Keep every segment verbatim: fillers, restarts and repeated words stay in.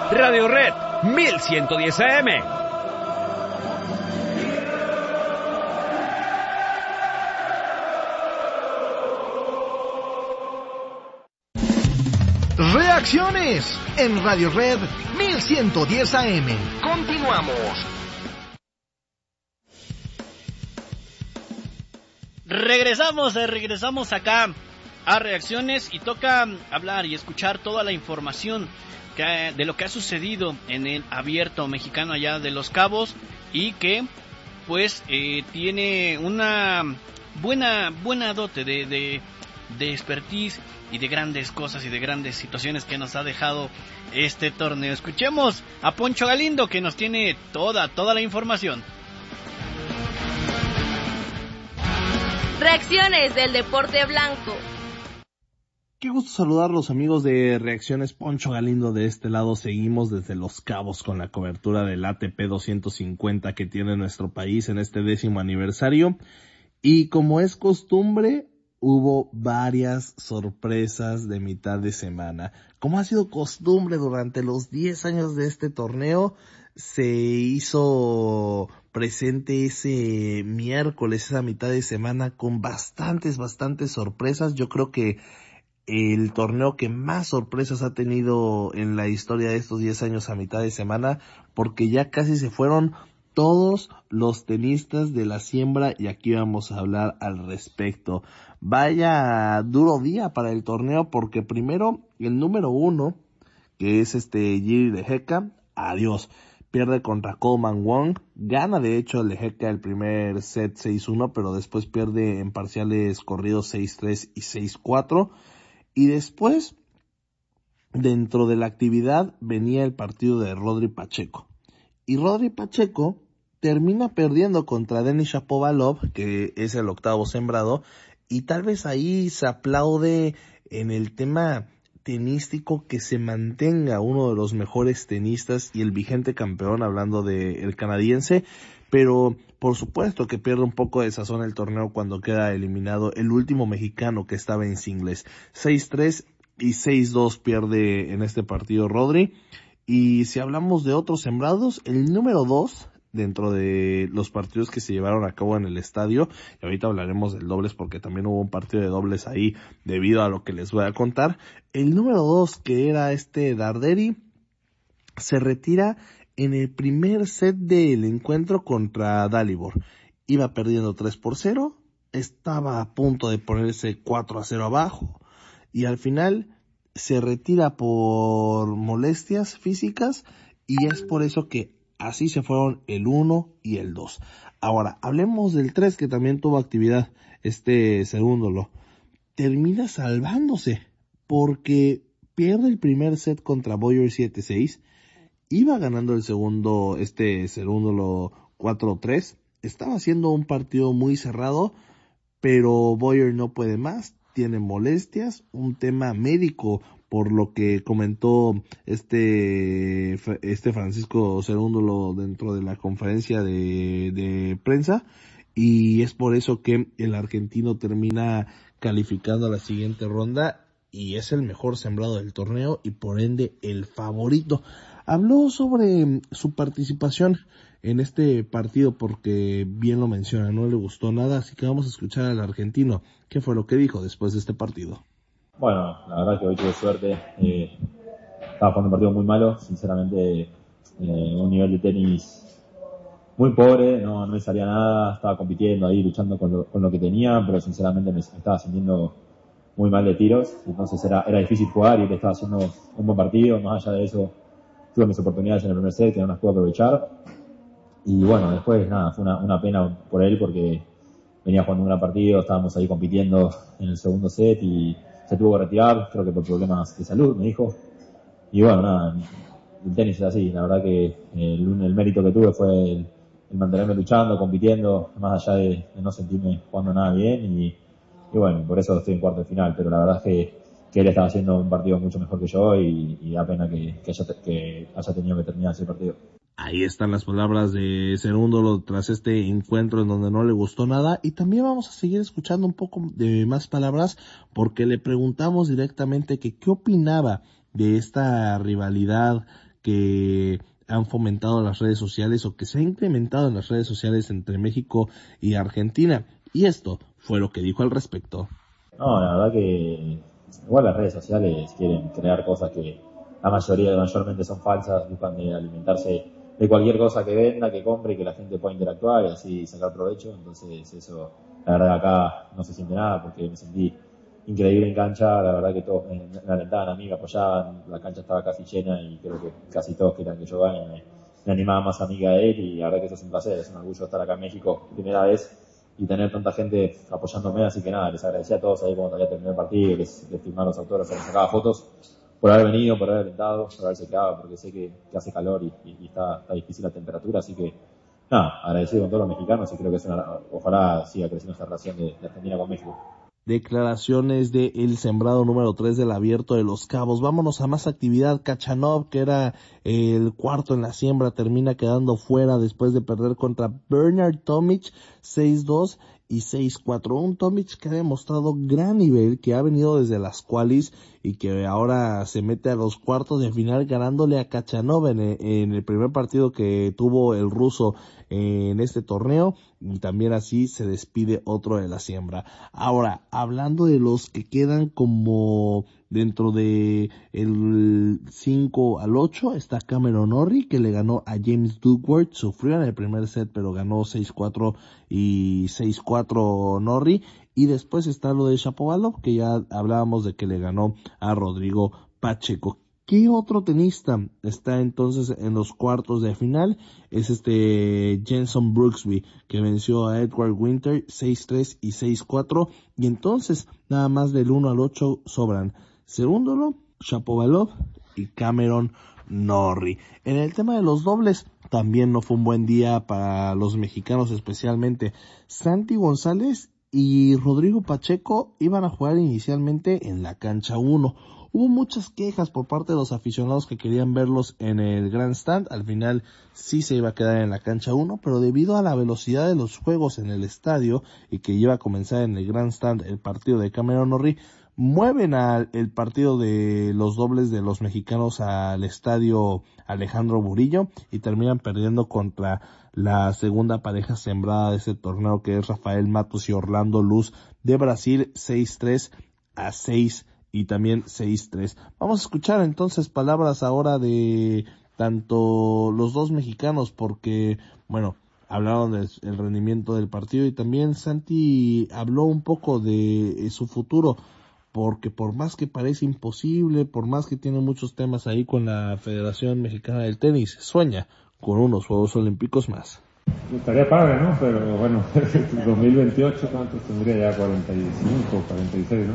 Radio Red mil ciento diez A M. Reacciones en Radio Red mil ciento diez A M. Continuamos. Regresamos, eh, regresamos acá a Reacciones y toca hablar y escuchar toda la información que, de lo que ha sucedido en el Abierto Mexicano allá de Los Cabos y que pues eh, tiene una buena buena dote de, de, de expertise y de grandes cosas y de grandes situaciones que nos ha dejado este torneo. Escuchemos a Poncho Galindo que nos tiene toda, toda la información. Reacciones del deporte blanco. Qué gusto saludarlos, amigos de Reacciones. Poncho Galindo de este lado. Seguimos desde Los Cabos con la cobertura del A T P doscientos cincuenta que tiene nuestro país en este décimo aniversario. Y como es costumbre, hubo varias sorpresas de mitad de semana. Como ha sido costumbre durante los diez años de este torneo, se hizo presente ese miércoles, esa mitad de semana, con bastantes, bastantes sorpresas. Yo creo que el torneo que más sorpresas ha tenido en la historia de estos diez años a mitad de semana, porque ya casi se fueron todos los tenistas de la siembra y aquí vamos a hablar al respecto. Vaya duro día para el torneo porque primero el número uno, que es este Giri Lehecka, adiós. Pierde contra Coleman Wong, gana de hecho Lehecka el primer set seis uno, pero después pierde en parciales corridos seis tres y seis cuatro. Y después, dentro de la actividad, venía el partido de Rodri Pacheco. Y Rodri Pacheco termina perdiendo contra Denis Shapovalov, que es el octavo sembrado, y tal vez ahí se aplaude en el tema tenístico que se mantenga uno de los mejores tenistas y el vigente campeón, hablando de el canadiense, pero por supuesto que pierde un poco de sazón el torneo cuando queda eliminado el último mexicano que estaba en singles. seis tres y seis dos pierde en este partido Rodri. Y si hablamos de otros sembrados, el número dos dentro de los partidos que se llevaron a cabo en el estadio, y ahorita hablaremos del dobles porque también hubo un partido de dobles ahí debido a lo que les voy a contar. El número dos, que era este Darderi, se retira en el primer set del encuentro contra Dalibor. Iba perdiendo tres por cero, estaba a punto de ponerse cuatro a cero abajo, y al final se retira por molestias físicas, y es por eso que así se fueron el uno y el dos. Ahora, hablemos del tres, que también tuvo actividad, este Cerúndolo. Termina salvándose, porque pierde el primer set contra Boyer siete seis, iba ganando el segundo, este Cerúndolo cuatro tres, estaba haciendo un partido muy cerrado, pero Boyer no puede más, tiene molestias, un tema médico, por lo que comentó este este Francisco Cerúndolo dentro de la conferencia de, de prensa, y es por eso que el argentino termina calificando a la siguiente ronda y es el mejor sembrado del torneo y por ende el favorito. Habló sobre su participación en este partido porque bien lo menciona, no le gustó nada, así que vamos a escuchar al argentino qué fue lo que dijo después de este partido. Bueno, la verdad que hoy tuve suerte, eh, estaba jugando un partido muy malo, sinceramente, eh, un nivel de tenis muy pobre, no, no me salía nada, estaba compitiendo ahí, luchando con lo, con lo que tenía, pero sinceramente me, me estaba sintiendo muy mal de tiros, entonces era, era difícil jugar y le estaba haciendo un buen partido, más allá de eso tuve mis oportunidades en el primer set que no las pude aprovechar, y bueno, después nada, fue una, una pena por él porque venía jugando un gran partido, estábamos ahí compitiendo en el segundo set y se tuvo que retirar, creo que por problemas de salud, me dijo. Y bueno, nada, el tenis es así, la verdad que el, el mérito que tuve fue el, el mantenerme luchando, compitiendo, más allá de, de no sentirme jugando nada bien. Y, y bueno, por eso estoy en cuarto de final, pero la verdad es que, que él estaba haciendo un partido mucho mejor que yo y, y da pena que, que, haya, que haya tenido que terminar ese partido. Ahí están las palabras de Cerúndolo tras este encuentro en donde no le gustó nada, y también vamos a seguir escuchando un poco de más palabras porque le preguntamos directamente que qué opinaba de esta rivalidad que que han fomentado las redes sociales o que se ha incrementado en las redes sociales entre México y Argentina. Y esto fue lo que dijo al respecto. No, la verdad que igual las redes sociales quieren crear cosas que la mayoría, mayormente son falsas, buscan de alimentarse de cualquier cosa que venda, que compre y que la gente pueda interactuar y así sacar provecho. Entonces eso, la verdad acá no se siente nada porque me sentí increíble en cancha, la verdad que todos me, me alentaban a mí, me apoyaban, la cancha estaba casi llena y creo que casi todos querían que yo gane, me, me animaba más a mí que a él y la verdad que eso es un placer, es un orgullo estar acá en México primera vez y tener tanta gente apoyándome, así que nada, les agradecía a todos ahí cuando todavía terminé el partido, les, les firmaba los autógrafos, les sacaba fotos por haber venido, por haber alentado, por haberse quedado, porque sé que, que hace calor y, y, y está, está difícil la temperatura, así que nada, agradecido con todos los mexicanos y creo que es una, ojalá siga creciendo esta relación de, de Argentina con México. Declaraciones de el sembrado número tres del Abierto de Los Cabos. Vámonos a más actividad. Khachanov, que era el cuarto en la siembra, termina quedando fuera después de perder contra Bernard Tomic seis dos y seis cuatro. Un Tomic que ha demostrado gran nivel, que ha venido desde las qualis y que ahora se mete a los cuartos de final ganándole a Khachanov en el, en el primer partido que tuvo el ruso en este torneo, y también así se despide otro de la siembra. Ahora, hablando de los que quedan como dentro de el cinco al ocho, está Cameron Norrie, que le ganó a James Duckworth, sufrió en el primer set pero ganó seis cuatro y seis cuatro Norrie, y después está lo de Shapovalov, que ya hablábamos de que le ganó a Rodrigo Pacheco. ¿Qué otro tenista está entonces en los cuartos de final? Es este Jenson Brooksby, que venció a Edward Winter seis tres y seis cuatro, y entonces nada más del uno al ocho sobran Cerúndolo, Shapovalov y Cameron Norrie. En el tema de los dobles también no fue un buen día para los mexicanos, especialmente Santi González y Rodrigo Pacheco iban a jugar inicialmente en la cancha uno. Hubo muchas quejas por parte de los aficionados que querían verlos en el Grandstand. Al final sí se iba a quedar en la cancha uno, pero debido a la velocidad de los juegos en el estadio y que iba a comenzar en el Grandstand el partido de Cameron Norrie, mueven al el partido de los dobles de los mexicanos al estadio Alejandro Murillo y terminan perdiendo contra la segunda pareja sembrada de ese torneo, que es Rafael Matos y Orlando Luz de Brasil, seis tres a seis y también seis tres. Vamos a escuchar entonces palabras ahora de tanto los dos mexicanos, porque, bueno, hablaron del rendimiento del partido y también Santi habló un poco de su futuro, porque por más que parece imposible, por más que tiene muchos temas ahí con la Federación Mexicana del Tenis, sueña con unos Juegos Olímpicos más. Estaría padre, ¿no? Pero bueno, dos mil veintiocho, ¿cuántos tendría? Ya cuarenta y cinco, cuarenta y seis, ¿no?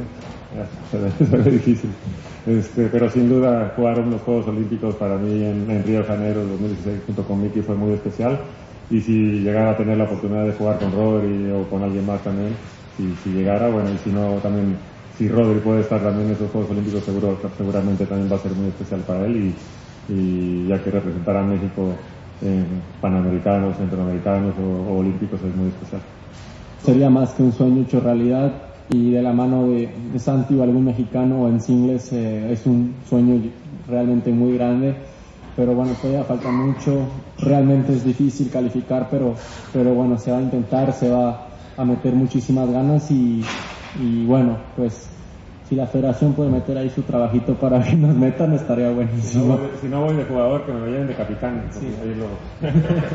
Ya, se ve difícil. Este, pero sin duda jugar unos Juegos Olímpicos para mí en, en Río de Janeiro dos mil dieciséis junto con Miki fue muy especial. Y si llegara a tener la oportunidad de jugar con Rodri o con alguien más también, si, si llegara, bueno, y si no, también, si Rodri puede estar también en esos Juegos Olímpicos, seguro, seguramente también va a ser muy especial para él, y, y ya que representar a México en panamericanos, centroamericanos o, o olímpicos es muy especial. Sería más que un sueño hecho realidad, y de la mano de, de Santi o algún mexicano o en singles eh, es un sueño realmente muy grande, pero bueno, todavía falta mucho, realmente es difícil calificar, pero, pero bueno, se va a intentar, se va a meter muchísimas ganas y, y bueno, pues si la federación puede meter ahí su trabajito para que nos metan, estaría buenísimo. Si no voy, si no voy de jugador, que me lleven de capitán. Sí. Ahí lo...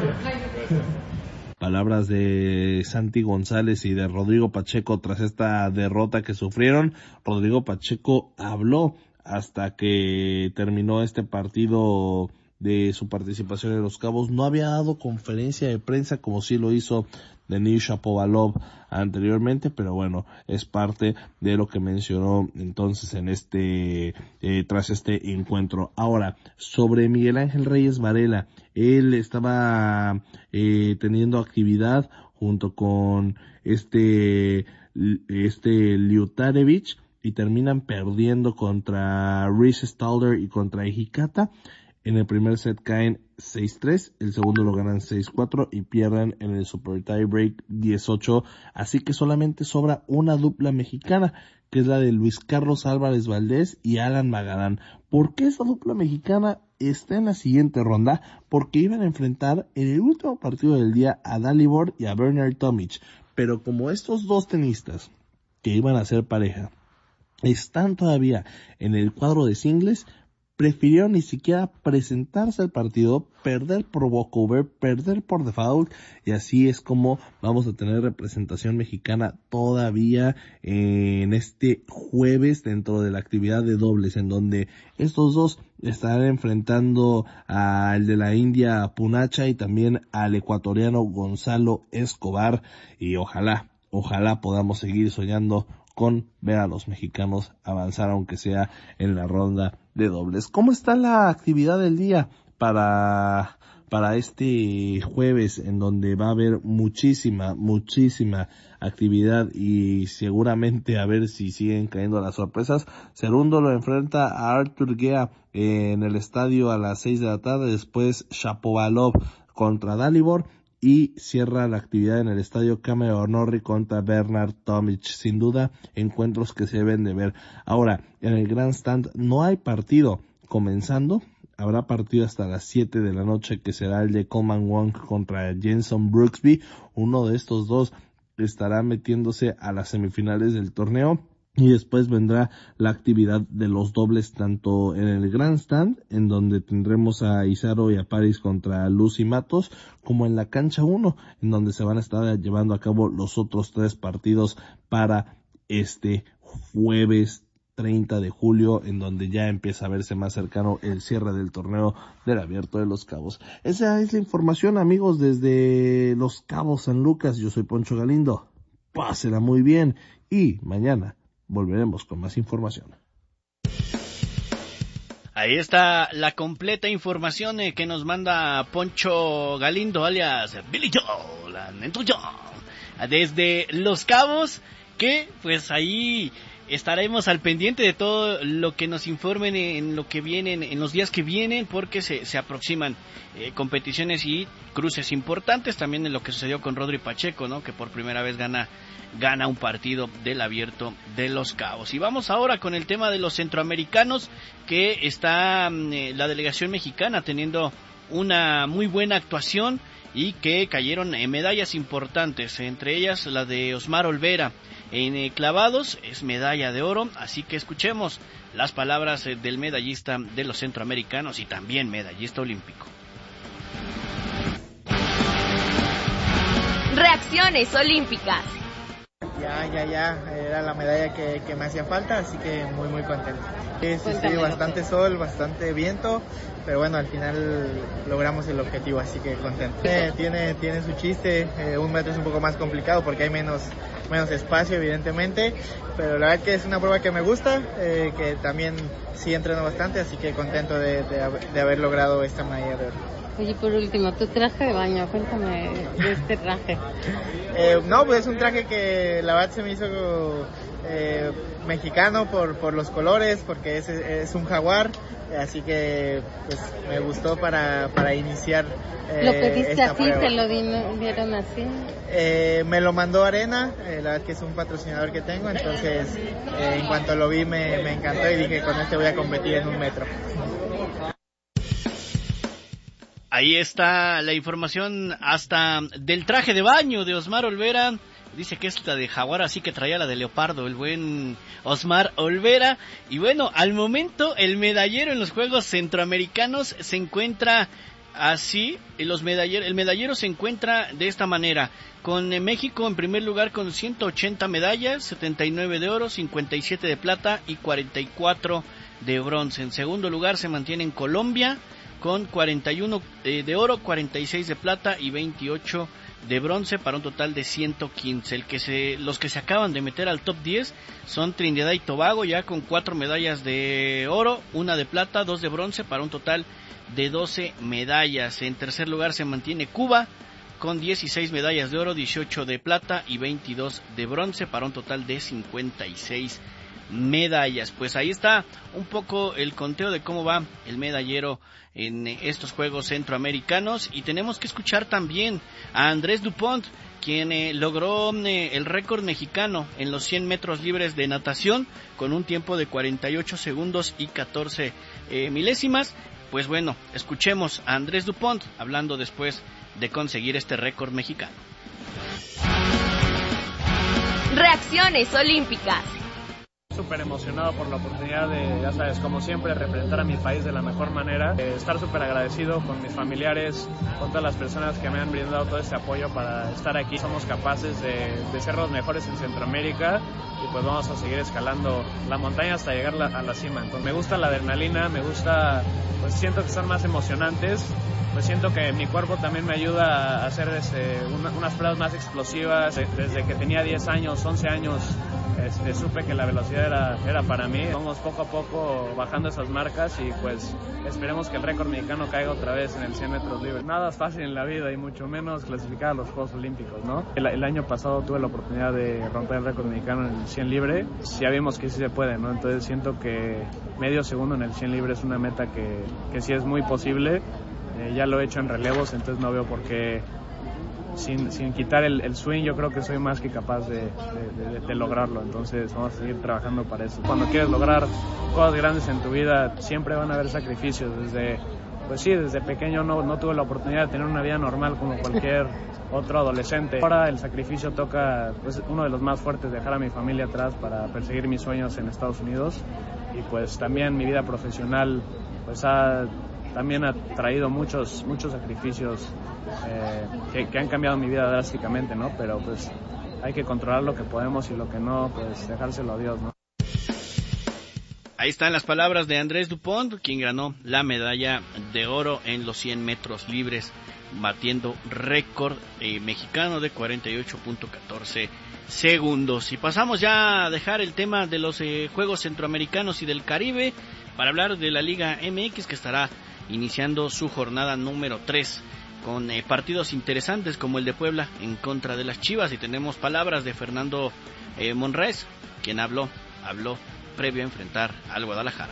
Palabras de Santi González y de Rodrigo Pacheco tras esta derrota que sufrieron. Rodrigo Pacheco habló hasta que terminó este partido de su participación en Los Cabos. No había dado conferencia de prensa como sí lo hizo Denis Shapovalov anteriormente, pero bueno, es parte de lo que mencionó entonces en este eh, tras este encuentro. Ahora, sobre Miguel Ángel Reyes Varela, él estaba eh, teniendo actividad junto con este este Liutarevich y terminan perdiendo contra Rhys Stalder y contra Hikata. En el primer set caen seis tres, el segundo lo ganan seis cuatro y pierden en el Super Tie Break diez ocho, así que solamente sobra una dupla mexicana, que es la de Luis Carlos Álvarez Valdés y Alan Magadán. ¿Por qué esa dupla mexicana está en la siguiente ronda? Porque iban a enfrentar en el último partido del día a Dalibor y a Bernard Tomic, pero como estos dos tenistas que iban a ser pareja están todavía en el cuadro de singles, prefirieron ni siquiera presentarse al partido, perder por walkover, perder por default, y así es como vamos a tener representación mexicana todavía en este jueves dentro de la actividad de dobles, en donde estos dos estarán enfrentando al de la India Punacha y también al ecuatoriano Gonzalo Escobar, y ojalá, ojalá podamos seguir soñando con ver a los mexicanos avanzar, aunque sea en la ronda de dobles. ¿Cómo está la actividad del día para, para este jueves, en donde va a haber muchísima, muchísima actividad y seguramente a ver si siguen cayendo las sorpresas? Cerundo lo enfrenta a Artur Guea en el estadio a las seis de la tarde, después Shapovalov contra Dalibor, y cierra la actividad en el estadio Cameron Norrie contra Bernard Tomic. Sin duda, encuentros que se deben de ver. Ahora, en el Grandstand no hay partido comenzando. Habrá partido hasta las siete de la noche, que será el de Coleman Wong contra Jenson Brooksby. Uno de estos dos estará metiéndose a las semifinales del torneo. Y después vendrá la actividad de los dobles, tanto en el Grandstand, en donde tendremos a Isaro y a Paris contra Lucy Matos, como en la cancha uno, en donde se van a estar llevando a cabo los otros tres partidos para este jueves treinta de julio, en donde ya empieza a verse más cercano el cierre del torneo del Abierto de Los Cabos. Esa es la información, amigos, desde Los Cabos, San Lucas. Yo soy Poncho Galindo. Pásela muy bien y mañana volveremos con más información. Ahí está la completa información eh, que nos manda Poncho Galindo, alias Billy Joe, la Neto Joe, desde Los Cabos, que pues ahí estaremos al pendiente de todo lo que nos informen en lo que vienen, en los días que vienen, porque se, se aproximan eh, competiciones y cruces importantes, también en lo que sucedió con Rodri Pacheco, ¿no? Que por primera vez gana gana un partido del Abierto de Los Cabos. Y vamos ahora con el tema de los centroamericanos, que está eh, la delegación mexicana teniendo una muy buena actuación y que cayeron en medallas importantes, entre ellas la de Osmar Olvera en eh, clavados, es medalla de oro, así que escuchemos las palabras eh, del medallista de los centroamericanos y también medallista olímpico. Reacciones olímpicas. Ya, ya, ya, era la medalla que, que me hacía falta, así que muy, muy contento. Sí, sí, sí, bastante sol, bastante viento, pero bueno, al final logramos el objetivo, así que contento. Eh, tiene, tiene su chiste, eh, un metro es un poco más complicado porque hay menos, menos espacio, evidentemente, pero la verdad que es una prueba que me gusta, eh, que también sí entreno bastante, así que contento de, de, de haber logrado esta medalla de oro. Oye, por último, tu traje de baño, cuéntame de este traje. Eh, no, pues es un traje que la verdad se me hizo eh, mexicano por, por los colores, porque es, es un jaguar, así que pues me gustó para, para iniciar eh, ¿Lo pediste así, prueba. te lo dieron así? Eh, me lo mandó Arena, eh, la verdad que es un patrocinador que tengo, entonces eh, en cuanto lo vi me, me encantó y dije con este voy a competir en un metro. Ahí está la información hasta del traje de baño de Osmar Olvera. Dice que es la de jaguar, así que traía la de leopardo, el buen Osmar Olvera. Y bueno, al momento el medallero en los Juegos Centroamericanos se encuentra así. Los medallero, el medallero se encuentra de esta manera. Con México en primer lugar con ciento ochenta medallas, setenta y nueve de oro, cincuenta y siete de plata y cuarenta y cuatro de bronce. En segundo lugar se mantiene en Colombia con cuarenta y uno de oro, cuarenta y seis de plata y veintiocho de bronce, para un total de ciento quince. El que se, los que se acaban de meter al top diez son Trinidad y Tobago, ya con cuatro medallas de oro, una de plata, dos de bronce, para un total de doce medallas. En tercer lugar se mantiene Cuba con dieciséis medallas de oro, dieciocho de plata y veintidós de bronce, para un total de cincuenta y seis medallas. Pues ahí está un poco el conteo de cómo va el medallero en estos Juegos Centroamericanos, y tenemos que escuchar también a Andrés Dupont, quien eh, logró eh, el récord mexicano en los cien metros libres de natación con un tiempo de cuarenta y ocho segundos y catorce eh, milésimas. Pues bueno, escuchemos a Andrés Dupont hablando después de conseguir este récord mexicano. Reacciones olímpicas. Súper emocionado por la oportunidad de, ya sabes, como siempre, representar a mi país de la mejor manera, eh, estar súper agradecido con mis familiares, con todas las personas que me han brindado todo este apoyo para estar aquí. Somos capaces de, de ser los mejores en Centroamérica y pues vamos a seguir escalando la montaña hasta llegar la, a la cima. Entonces me gusta la adrenalina, me gusta, pues siento que son más emocionantes. Pues siento que mi cuerpo también me ayuda a hacer este, una, unas pruebas más explosivas. Desde que tenía diez años, once años, este, supe que la velocidad era, era para mí. Vamos poco a poco bajando esas marcas y pues esperemos que el récord mexicano caiga otra vez en el cien metros libres. Nada es fácil en la vida y mucho menos clasificar a los Juegos Olímpicos, ¿no? El, el año pasado tuve la oportunidad de romper el récord mexicano en el cien libre. Ya vimos que sí se puede, ¿no? Entonces siento que medio segundo en el cien libre es una meta que, que sí es muy posible. Eh, ya lo he hecho en relevos, entonces no veo por qué, sin, sin quitar el, el swing, yo creo que soy más que capaz de, de, de, de lograrlo. Entonces vamos a seguir trabajando para eso. Cuando quieres lograr cosas grandes en tu vida, siempre van a haber sacrificios. Desde, pues sí, desde pequeño no, no tuve la oportunidad de tener una vida normal como cualquier otro adolescente. Ahora el sacrificio toca, pues uno de los más fuertes, dejar a mi familia atrás para perseguir mis sueños en Estados Unidos. Y pues también mi vida profesional, pues ha... también ha traído muchos muchos sacrificios eh, que, que han cambiado mi vida drásticamente, ¿no? Pero pues hay que controlar lo que podemos y lo que no, pues dejárselo a Dios, ¿no? Ahí están las palabras de Andrés Dupont, quien ganó la medalla de oro en los cien metros libres, batiendo récord eh, mexicano de cuarenta y ocho punto catorce segundos. Y pasamos ya a dejar el tema de los eh, Juegos Centroamericanos y del Caribe para hablar de la Liga M X, que estará iniciando su jornada número tres con eh, partidos interesantes como el de Puebla en contra de las Chivas, y tenemos palabras de Fernando eh, Monraes, quien habló, habló previo a enfrentar al Guadalajara.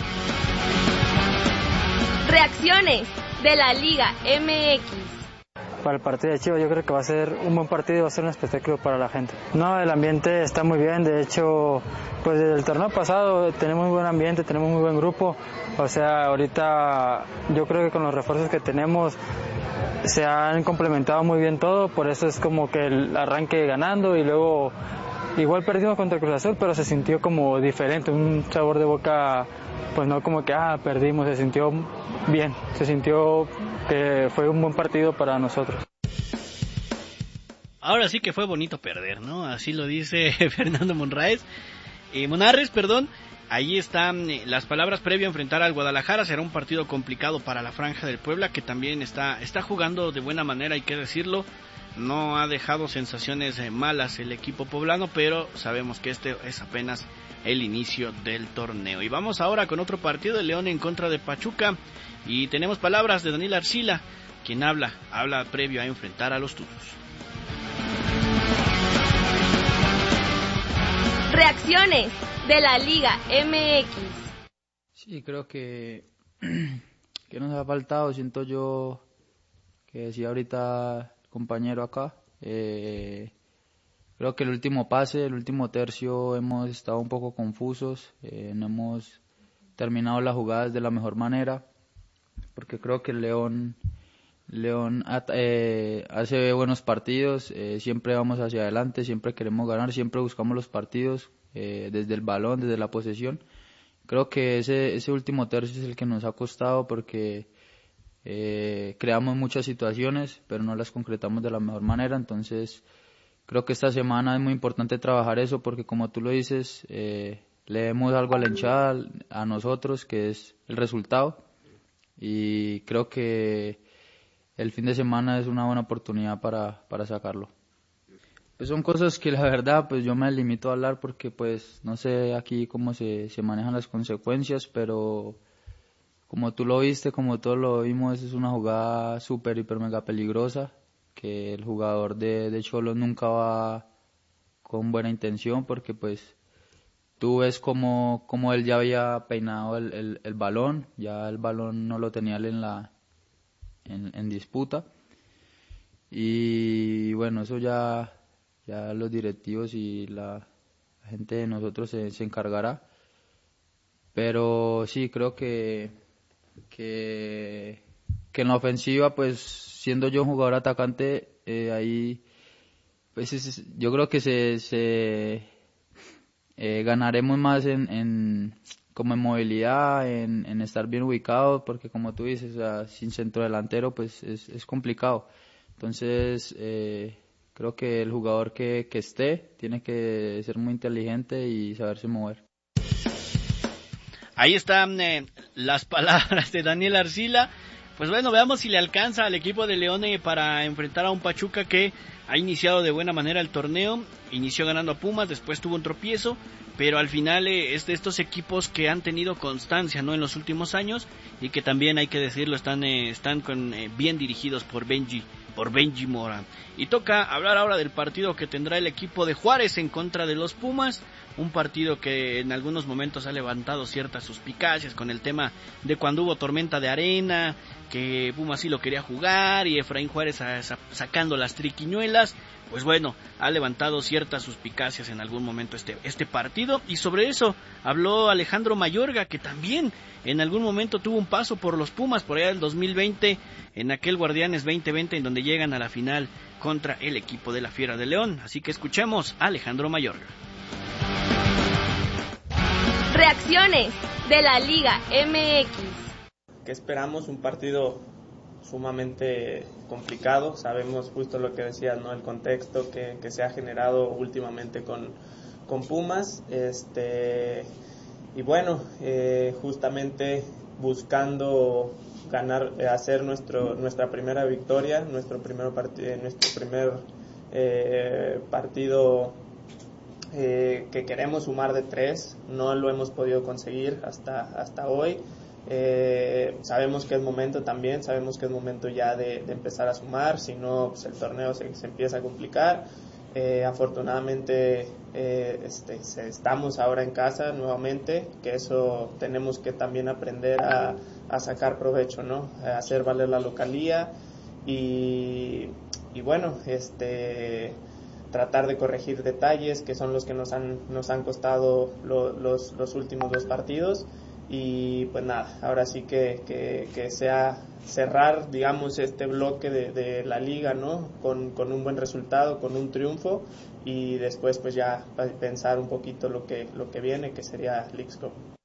Reacciones de la Liga M X. Para el partido de Chivas yo creo que va a ser un buen partido, va a ser un espectáculo para la gente. No, el ambiente está muy bien, de hecho, pues desde el torneo pasado tenemos muy buen ambiente, tenemos muy buen grupo. O sea, ahorita yo creo que con los refuerzos que tenemos se han complementado muy bien todo, por eso es como que el arranque ganando y luego igual perdimos contra Cruz Azul, pero se sintió como diferente, un sabor de boca, pues no como que ah, perdimos, se sintió bien, se sintió que fue un buen partido para nosotros. Ahora sí que fue bonito perder, ¿no? Así lo dice Fernando Monraes, eh, Monarres, perdón. Ahí están eh, las palabras previo a enfrentar al Guadalajara. Será un partido complicado para la Franja del Puebla, que también está, está jugando de buena manera, hay que decirlo. No ha dejado sensaciones eh, malas el equipo poblano, pero sabemos que este es apenas el inicio del torneo. Y vamos ahora con otro partido de León en contra de Pachuca. Y tenemos palabras de Daniel Arcila, quien habla, habla previo a enfrentar a los Tuzos. Reacciones de la Liga M X. Sí, creo que, que nos ha faltado, siento yo, que decía ahorita el compañero acá, eh, creo que el último pase, el último tercio hemos estado un poco confusos, eh, no hemos terminado las jugadas de la mejor manera, porque creo que el León, León eh, hace buenos partidos, eh, siempre vamos hacia adelante, siempre queremos ganar, siempre buscamos los partidos eh, desde el balón, desde la posesión. Creo que ese, ese último tercio es el que nos ha costado porque eh, creamos muchas situaciones, pero no las concretamos de la mejor manera, entonces creo que esta semana es muy importante trabajar eso porque como tú lo dices, eh, le demos algo a la hinchada, a nosotros, que es el resultado, y creo que el fin de semana es una buena oportunidad para, para sacarlo. Pues son cosas que la verdad pues yo me limito a hablar porque pues no sé aquí cómo se, se manejan las consecuencias, pero como tú lo viste, como todos lo vimos, es una jugada súper, hiper, mega peligrosa, que el jugador de, de Xolos nunca va con buena intención porque pues tú ves como, como él ya había peinado el, el, el balón, ya el balón no lo tenía él en, la, en, en disputa. Y bueno, eso ya, ya los directivos y la, la gente de nosotros se, se encargará. Pero sí, creo que, que, que en la ofensiva, pues siendo yo un jugador atacante, eh, ahí pues es, yo creo que se, se eh, ganaremos más en, en como en movilidad, en, en estar bien ubicado, porque como tú dices, o sea, sin centro delantero pues es, es complicado. Entonces eh, creo que el jugador que, que esté tiene que ser muy inteligente y saberse mover. Ahí están eh, las palabras de Daniel Arcila. Pues bueno, veamos si le alcanza al equipo de León eh, para enfrentar a un Pachuca que ha iniciado de buena manera el torneo. Inició ganando a Pumas, después tuvo un tropiezo, pero al final eh, es de estos equipos que han tenido constancia, ¿no?, en los últimos años, y que también, hay que decirlo, están eh, están con, eh, bien dirigidos por Benji, por Benji Mora. Y toca hablar ahora del partido que tendrá el equipo de Juárez en contra de los Pumas. Un partido que en algunos momentos ha levantado ciertas suspicacias con el tema de cuando hubo tormenta de arena, que Pumas sí lo quería jugar y Efraín Juárez a, a, sacando las triquiñuelas. Pues bueno, ha levantado ciertas suspicacias en algún momento este, este partido, y sobre eso habló Alejandro Mayorga, que también en algún momento tuvo un paso por los Pumas por allá del dos mil veinte, en aquel Guardianes veinte veinte en donde llegan a la final contra el equipo de la Fiera de León. Así que escuchemos a Alejandro Mayorga. Reacciones de la Liga M X. Que esperamos un partido sumamente complicado. Sabemos justo lo que decías, ¿no?, el contexto que, que se ha generado últimamente con, con Pumas. Este, y bueno, eh, justamente buscando ganar, hacer nuestro, nuestra primera victoria, nuestro primer, part- nuestro primer eh, partido Eh, que queremos sumar de tres. No lo hemos podido conseguir hasta, hasta hoy. Eh, sabemos que es momento también, sabemos que es momento ya de, de empezar a sumar, si no pues el torneo se, se empieza a complicar. Eh, afortunadamente eh, este, estamos ahora en casa nuevamente, que eso tenemos que también aprender a, a sacar provecho, ¿no?, a hacer valer la localía y, y bueno, este tratar de corregir detalles que son los que nos han nos han costado lo, los, los últimos dos partidos. Y pues nada, ahora sí que, que, que sea cerrar, digamos, este bloque de, de la liga, ¿no?, con, con un buen resultado, con un triunfo, y después pues ya pensar un poquito lo que lo que viene, que sería Leagues Cup.